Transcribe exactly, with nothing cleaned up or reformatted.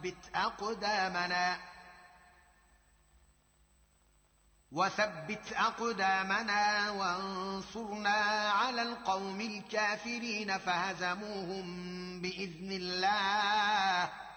وثبت أقدامنا وثبت أقدامنا وانصرنا على القوم الكافرين فهزموهم بإذن الله